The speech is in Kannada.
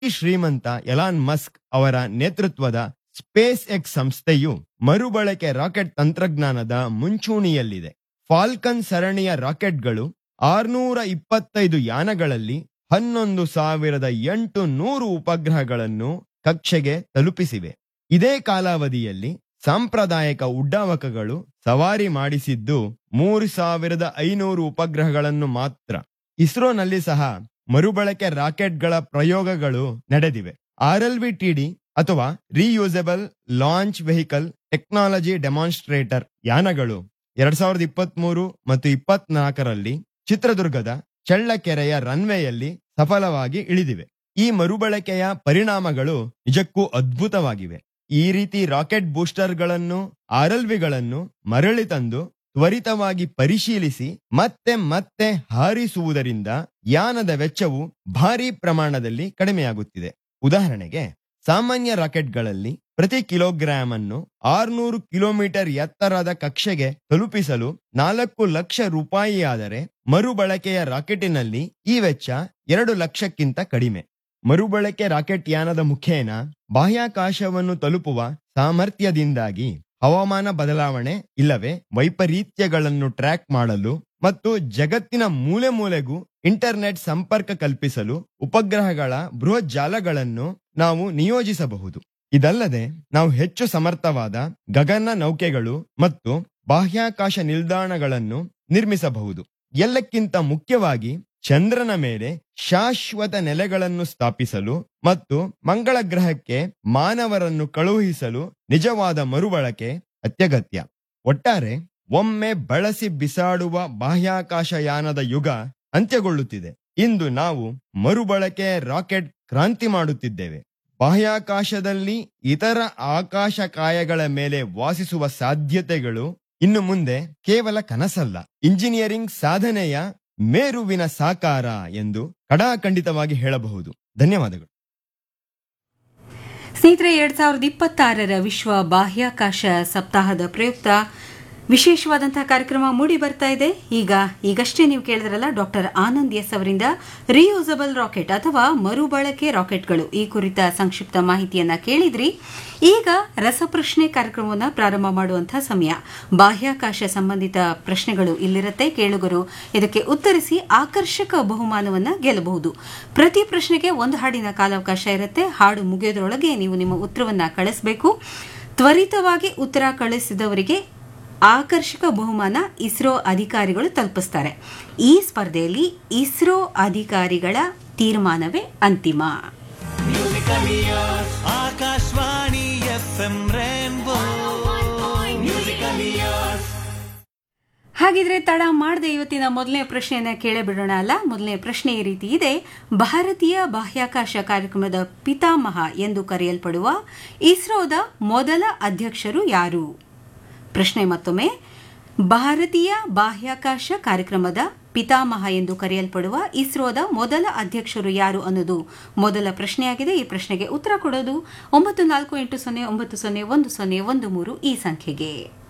ಅತಿ ಶ್ರೀಮಂತ ಎಲಾನ್ ಮಸ್ಕ್ ಅವರ ನೇತೃತ್ವದ ಸ್ಪೇಸ್ ಎಕ್ಸ್ ಸಂಸ್ಥೆಯು ಮರುಬಳಕೆ ರಾಕೆಟ್ ತಂತ್ರಜ್ಞಾನದ ಮುಂಚೂಣಿಯಲ್ಲಿದೆ. ಫಾಲ್ಕನ್ ಸರಣಿಯ ರಾಕೆಟ್ಗಳು 625 ಯಾನಗಳಲ್ಲಿ 11,800 ಉಪಗ್ರಹಗಳನ್ನು ಕಕ್ಷೆಗೆ ತಲುಪಿಸಿವೆ. ಇದೇ ಕಾಲಾವಧಿಯಲ್ಲಿ ಸಾಂಪ್ರದಾಯಿಕ ಉಡ್ಡಾವಕಗಳು ಸವಾರಿ ಮಾಡಿಸಿದ್ದು 3,500 ಉಪಗ್ರಹಗಳನ್ನು ಮಾತ್ರ. ಇಸ್ರೋನಲ್ಲಿ ಸಹ ಮರುಬಳಕೆ ರಾಕೆಟ್ಗಳ ಪ್ರಯೋಗಗಳು ನಡೆದಿವೆ. RLV-TD ಅಥವಾ reusable launch vehicle technology demonstrator ಯಾನಗಳು 2023 ಮತ್ತು 24ರಲ್ಲಿ ಚಿತ್ರದುರ್ಗದ ಚಳ್ಳಕೆರೆಯ ರನ್ವೇಯಲ್ಲಿ ಸಫಲವಾಗಿ ಇಳಿದಿವೆ. ಈ ಮರುಬಳಕೆಯ ಪರಿಣಾಮಗಳು ನಿಜಕ್ಕೂ ಅದ್ಭುತವಾಗಿವೆ. ಈ ರೀತಿ ರಾಕೆಟ್ ಬೂಸ್ಟರ್ಗಳನ್ನು RLVಗಳನ್ನು ಮರಳಿ ತಂದು ತ್ವರಿತವಾಗಿ ಪರಿಶೀಲಿಸಿ ಮತ್ತೆ ಮತ್ತೆ ಹಾರಿಸುವುದರಿಂದ ಯಾನದ ವೆಚ್ಚವು ಭಾರೀ ಪ್ರಮಾಣದಲ್ಲಿ ಕಡಿಮೆಯಾಗುತ್ತಿದೆ. ಉದಾಹರಣೆಗೆ, ಸಾಮಾನ್ಯ ರಾಕೆಟ್ಗಳಲ್ಲಿ ಪ್ರತಿ ಕಿಲೋಗ್ರಾಂ ಅನ್ನು 600 ಕಿಲೋಮೀಟರ್ ಎತ್ತರದ ಕಕ್ಷೆಗೆ ತಲುಪಿಸಲು 4 ಲಕ್ಷ ರೂಪಾಯಿಯಾದರೆ ಮರುಬಳಕೆಯ ರಾಕೆಟಿನಲ್ಲಿ ಈ ವೆಚ್ಚ 2 ಲಕ್ಷಕ್ಕಿಂತ ಕಡಿಮೆ. ಮರುಬಳಕೆ ರಾಕೆಟ್ ಯಾನದ ಮುಖೇನ ಬಾಹ್ಯಾಕಾಶವನ್ನು ತಲುಪುವ ಸಾಮರ್ಥ್ಯದಿಂದಾಗಿ ಹವಾಮಾನ ಬದಲಾವಣೆ ಇಲ್ಲವೇ ವೈಪರೀತ್ಯಗಳನ್ನು ಟ್ರ್ಯಾಕ್ ಮಾಡಲು ಮತ್ತು ಜಗತ್ತಿನ ಮೂಲೆ ಮೂಲೆಗೂ ಇಂಟರ್ನೆಟ್ ಸಂಪರ್ಕ ಕಲ್ಪಿಸಲು ಉಪಗ್ರಹಗಳ ಬೃಹತ್ ಜಾಲಗಳನ್ನು ನಾವು ನಿಯೋಜಿಸಬಹುದು. ಇದಲ್ಲದೆ ನಾವು ಹೆಚ್ಚು ಸಮರ್ಥವಾದ ಗಗನ ನೌಕೆಗಳು ಮತ್ತು ಬಾಹ್ಯಾಕಾಶ ನಿಲ್ದಾಣಗಳನ್ನು ನಿರ್ಮಿಸಬಹುದು. ಎಲ್ಲಕ್ಕಿಂತ ಮುಖ್ಯವಾಗಿ ಚಂದ್ರನ ಮೇಲೆ ಶಾಶ್ವತ ನೆಲೆಗಳನ್ನು ಸ್ಥಾಪಿಸಲು ಮತ್ತು ಮಂಗಳ ಗ್ರಹಕ್ಕೆ ಮಾನವರನ್ನು ಕಳುಹಿಸಲು ನಿಜವಾದ ಮರುಬಳಕೆ ಅತ್ಯಗತ್ಯ. ಒಟ್ಟಾರೆ ಒಮ್ಮೆ ಬಳಸಿ ಬಿಸಾಡುವ ಬಾಹ್ಯಾಕಾಶಯಾನದ ಯುಗ ಅಂತ್ಯಗೊಳ್ಳುತ್ತಿದೆ. ಇಂದು ನಾವು ಮರುಬಳಕೆ ರಾಕೆಟ್ ಕ್ರಾಂತಿ ಮಾಡುತ್ತಿದ್ದೇವೆ. ಬಾಹ್ಯಾಕಾಶದಲ್ಲಿ ಇತರ ಆಕಾಶಕಾಯಗಳ ಮೇಲೆ ವಾಸಿಸುವ ಸಾಧ್ಯತೆಗಳು ಇನ್ನು ಮುಂದೆ ಕೇವಲ ಕನಸಲ್ಲ, ಇಂಜಿನಿಯರಿಂಗ್ ಸಾಧನೆಯ ಮೇರುವಿನ ಸಾಕಾರ ಎಂದು ಕಡಾಖಂಡಿತವಾಗಿ ಹೇಳಬಹುದು. ಧನ್ಯವಾದಗಳು. ಸ್ನೇಹಿತರೆ, 2026ರ ವಿಶ್ವ ಬಾಹ್ಯಾಕಾಶ ಸಪ್ತಾಹದ ಪ್ರಯುಕ್ತ ವಿಶೇಷವಾದಂತಹ ಕಾರ್ಯಕ್ರಮ ಮೂಡಿ ಬರ್ತಾ ಇದೆ. ಈಗಷ್ಟೇ ನೀವು ಕೇಳಿದ್ರಲ್ಲ, ಡಾಕ್ಟರ್ ಆನಂದ್ ಎಸ್ ಅವರಿಂದ ರಿಯೂಸಬಲ್ ರಾಕೆಟ್ ಅಥವಾ ಮರುಬಳಕೆ ರಾಕೆಟ್ಗಳು ಈ ಕುರಿತ ಸಂಕ್ಷಿಪ್ತ ಮಾಹಿತಿಯನ್ನ ಕೇಳಿದ್ರಿ. ಈಗ ರಸಪ್ರಶ್ನೆ ಕಾರ್ಯಕ್ರಮವನ್ನು ಪ್ರಾರಂಭ ಮಾಡುವಂತಹ ಸಮಯ. ಬಾಹ್ಯಾಕಾಶ ಸಂಬಂಧಿತ ಪ್ರಶ್ನೆಗಳು ಇಲ್ಲಿರುತ್ತೆ. ಕೇಳುಗರು ಇದಕ್ಕೆ ಉತ್ತರಿಸಿ ಆಕರ್ಷಕ ಬಹುಮಾನವನ್ನ ಗೆಲ್ಲಬಹುದು. ಪ್ರತಿ ಪ್ರಶ್ನೆಗೆ ಒಂದು ಹಾಡಿನ ಕಾಲಾವಕಾಶ ಇರುತ್ತೆ. ಹಾಡು ಮುಗಿಯೋದ್ರೊಳಗೆ ನೀವು ನಿಮ್ಮ ಉತ್ತರವನ್ನ ಕಳಿಸಬೇಕು. ತ್ವರಿತವಾಗಿ ಉತ್ತರ ಕಳಿಸಿದವರಿಗೆ ಆಕರ್ಷಕ ಬಹುಮಾನ ಇಸ್ರೋ ಅಧಿಕಾರಿಗಳು ತಲುಪಿಸ್ತಾರೆ. ಈ ಸ್ಪರ್ಧೆಯಲ್ಲಿ ಇಸ್ರೋ ಅಧಿಕಾರಿಗಳ ತೀರ್ಮಾನವೇ ಅಂತಿಮ. ಆಕಾಶವಾಣಿ FM ರೇನ್ಬೋ ಹಾಗಿದ್ರೆ ತಡ ಮಾಡದೆ ಇವತ್ತಿನ ಮೊದಲನೇ ಪ್ರಶ್ನೆಯನ್ನ ಕೇಳೇ ಬಿಡೋಣ ಅಲ್ಲ. ಮೊದಲನೇ ಪ್ರಶ್ನೆ ಈ ರೀತಿ ಇದೆ: ಭಾರತೀಯ ಬಾಹ್ಯಾಕಾಶ ಕಾರ್ಯಕ್ರಮದ ಪಿತಾಮಹ ಎಂದು ಕರೆಯಲ್ಪಡುವ ಇಸ್ರೋದ ಮೊದಲ ಅಧ್ಯಕ್ಷರು ಯಾರು? ಪ್ರಶ್ನೆ ಮತ್ತೊಮ್ಮೆ, ಭಾರತೀಯ ಬಾಹ್ಯಾಕಾಶ ಕಾರ್ಯಕ್ರಮದ ಪಿತಾಮಹ ಎಂದು ಕರೆಯಲ್ಪಡುವ ಇಸ್ರೋದ ಮೊದಲ ಅಧ್ಯಕ್ಷರು ಯಾರು ಅನ್ನೋದು ಮೊದಲ ಪ್ರಶ್ನೆಯಾಗಿದೆ. ಈ ಪ್ರಶ್ನೆಗೆ ಉತ್ತರ ಕೊಡೋದು 9480901013 ಈ ಸಂಖ್ಯೆಗೆ.